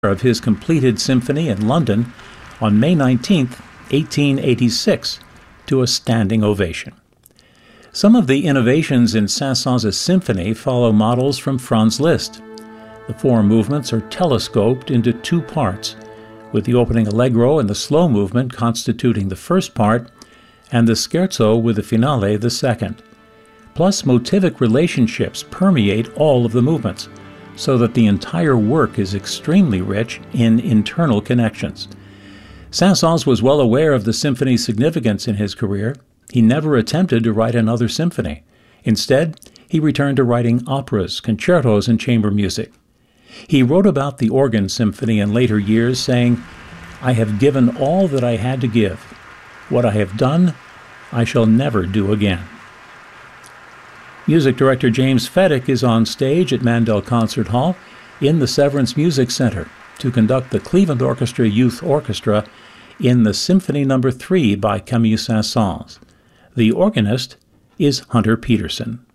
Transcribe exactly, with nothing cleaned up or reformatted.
of his completed symphony in London on May nineteenth, eighteen eighty-six, to a standing ovation. Some of the innovations in Saint-Saëns' symphony follow models from Franz Liszt. The four movements are telescoped into two parts, with the opening allegro and the slow movement constituting the first part, and the scherzo with the finale the second. Plus, motivic relationships permeate all of the movements, so that the entire work is extremely rich in internal connections. Saint-Saëns was well aware of the symphony's significance in his career. He never attempted to write another symphony. Instead, he returned to writing operas, concertos, and chamber music. He wrote about the organ symphony in later years, saying, "I have given all that I had to give. What I have done, I shall never do again." Music director James Feddick is on stage at Mandel Concert Hall in the Severance Music Center to conduct the Cleveland Orchestra Youth Orchestra in the Symphony Number three by Camille Saint-Saëns. The organist is Hunter Peterson.